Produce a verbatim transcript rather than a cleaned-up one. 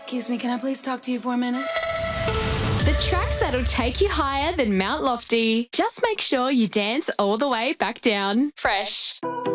Excuse me, can I please talk to you for a minute? The tracks that'll take you higher than Mount Lofty. Just make sure you dance all the way back down. Fresh.